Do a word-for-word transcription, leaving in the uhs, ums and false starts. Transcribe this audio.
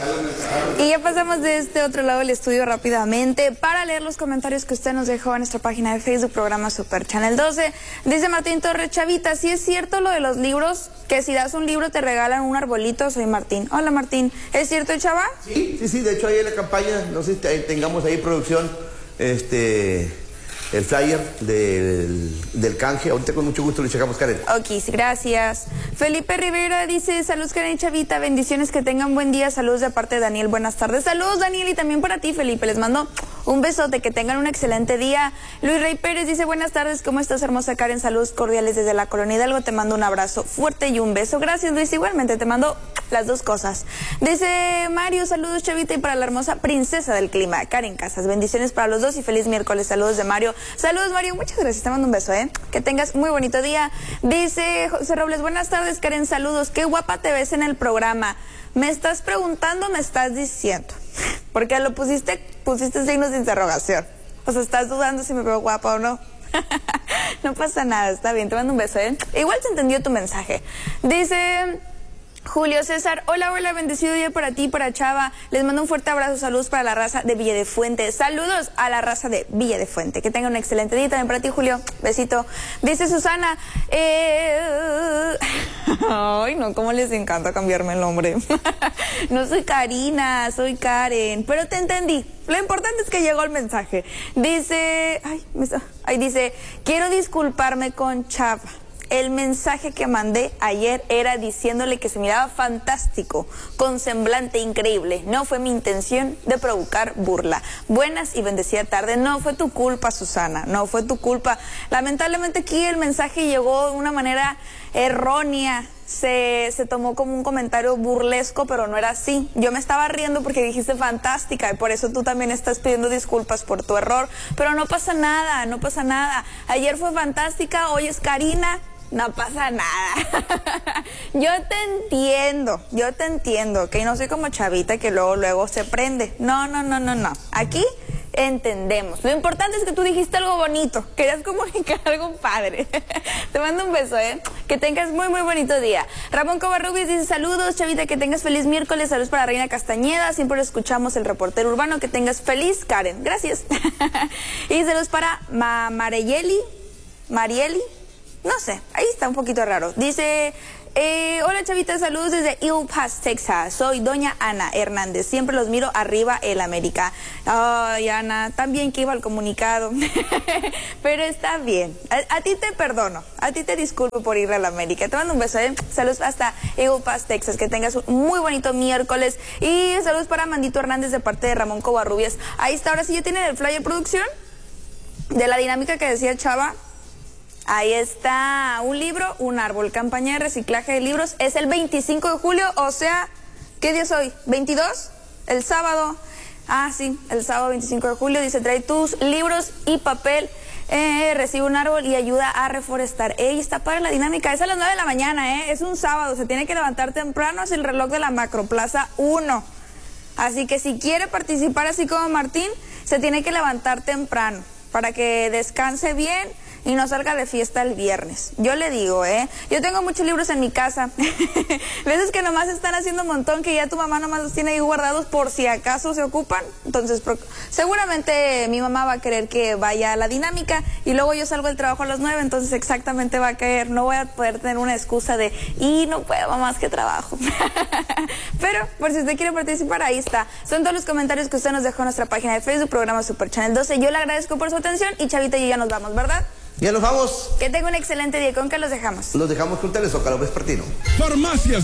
Y ya pasamos de este otro lado del estudio rápidamente para leer los comentarios que usted nos dejó en nuestra página de Facebook, programa Super Channel doce. Dice Martín Torres: Chavita, ¿sí es cierto lo de los libros? Que si das un libro te regalan un arbolito. Soy Martín. Hola Martín, ¿es cierto, chava? Sí, sí, sí, de hecho ahí en la campaña, no sé si tengamos ahí producción, este... el flyer del, del canje. Ahorita con mucho gusto le checamos, Karen. Ok, sí, gracias. Felipe Rivera dice: saludos, Karen y Chavita, bendiciones, que tengan buen día, saludos de parte de Daniel, buenas tardes. Saludos, Daniel, y también para ti, Felipe, les mando un besote, que tengan un excelente día. Luis Rey Pérez dice: buenas tardes, ¿cómo estás, hermosa Karen? Saludos cordiales desde la Colonia Hidalgo, te mando un abrazo fuerte y un beso. Gracias, Luis, igualmente te mando las dos cosas. Dice Mario: saludos, Chavita, y para la hermosa princesa del clima, Karen Casas, bendiciones para los dos y feliz miércoles. Saludos de Mario. Saludos, Mario, muchas gracias, te mando un beso, ¿eh? Que tengas muy bonito día. Dice José Robles: buenas tardes, Karen, saludos, qué guapa te ves en el programa. ¿Me estás preguntando, me estás diciendo? Porque lo pusiste, pusiste signos de interrogación. O sea, estás dudando si me veo guapa o no. No pasa nada, está bien, te mando un beso, ¿eh? Igual se entendió tu mensaje. Dice Julio César: hola, hola, bendecido día para ti y para Chava. Les mando un fuerte abrazo, saludos para la raza de Villa de Fuente. Saludos a la raza de Villa de Fuente. Que tengan un excelente día también para ti, Julio. Besito. Dice Susana: eh... ay, no, cómo les encanta cambiarme el nombre. No soy Karina, soy Karen. Pero te entendí. Lo importante es que llegó el mensaje. Dice, ay, me... ay, dice: quiero disculparme con Chava. El mensaje que mandé ayer era diciéndole que se miraba fantástico, con semblante increíble. No fue mi intención de provocar burla. Buenas y bendecida tarde. No fue tu culpa, Susana, no fue tu culpa. Lamentablemente aquí el mensaje llegó de una manera errónea. Se, se tomó como un comentario burlesco, pero no era así. Yo me estaba riendo porque dijiste fantástica y por eso tú también estás pidiendo disculpas por tu error. Pero no pasa nada, no pasa nada. Ayer fue fantástica, hoy es Karina. No pasa nada. Yo te entiendo, yo te entiendo, que no soy como Chavita que luego, luego se prende. No, no, no, no, no. Aquí entendemos. Lo importante es que tú dijiste algo bonito, querías comunicar algo padre. Te mando un beso, ¿eh? Que tengas muy, muy bonito día. Ramón Covarrubias dice: saludos, Chavita, que tengas feliz miércoles. Saludos para Reina Castañeda, siempre lo escuchamos, el reportero urbano. Que tengas feliz, Karen. Gracias. Y saludos para Ma Marieli, Marieli. No sé, ahí está un poquito raro. Dice: eh, hola, Chavita, saludos desde El Paso, Texas. Soy doña Ana Hernández. Siempre los miro arriba el América. Ay, Ana, también que iba al comunicado. Pero está bien. A, a ti te perdono. A ti te disculpo por ir al América. Te mando un beso, ¿eh? Saludos hasta El Paso, Texas. Que tengas un muy bonito miércoles. Y saludos para Mandito Hernández de parte de Ramón Covarrubias. Ahí está. Ahora sí ya tienen el flyer producción de la dinámica que decía Chava. Ahí está, un libro, un árbol, campaña de reciclaje de libros. Es el veinticinco de julio, o sea, ¿qué día es hoy? ¿veintidós? El sábado. Ah, sí, el sábado veinticinco de julio. Dice: trae tus libros y papel, eh, recibe un árbol y ayuda a reforestar. Ey, está para la dinámica. Es a las nueve de la mañana, ¿eh? Es un sábado, se tiene que levantar temprano. Es el reloj de la Macroplaza uno. Así que si quiere participar así como Martín, se tiene que levantar temprano para que descanse bien y no salga de fiesta el viernes. Yo le digo, ¿eh? Yo tengo muchos libros en mi casa. Veces que nomás están haciendo un montón que ya tu mamá nomás los tiene ahí guardados por si acaso se ocupan. Entonces, seguramente mi mamá va a querer que vaya a la dinámica y luego yo salgo del trabajo a las nueve, entonces exactamente va a caer. No voy a poder tener una excusa de, y no puedo, mamá, es que trabajo. Pero, por si usted quiere participar, ahí está. Son todos los comentarios que usted nos dejó en nuestra página de Facebook, programa Super Channel doce. Yo le agradezco por su atención y Chavita y yo ya nos vamos, ¿verdad? Ya nos vamos. Que tenga un excelente día. ¿Con qué los dejamos? Los dejamos con Telezócalo Vespertino. Farmacias